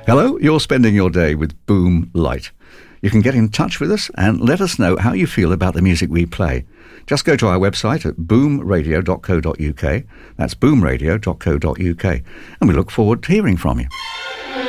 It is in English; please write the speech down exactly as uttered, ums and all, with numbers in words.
Hello, you're spending your day with Boom Light. You can get in touch with us and let us know how you feel about the music we play. Just go to our website at boom radio dot co dot uk. That's boom radio dot co dot uk. And we look forward to hearing from you.